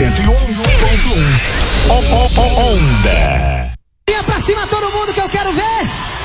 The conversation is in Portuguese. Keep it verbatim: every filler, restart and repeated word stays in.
cento e um ponto um. Onda. Pra cima todo mundo que eu quero ver.